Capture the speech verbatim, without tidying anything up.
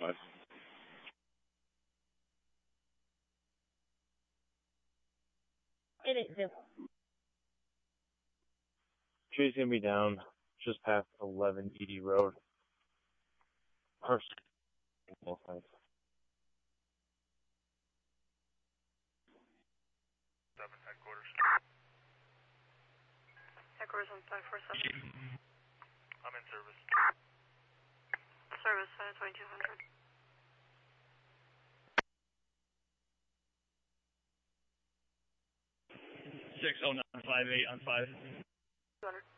five. It is zip. Tree's gonna be down just past eleven Edie Road. First, both sides. Seven headquarters. Headquarters on five four seven. I'm in service. Service uh, twenty-two hundred. six oh nine five eight on five. two hundred.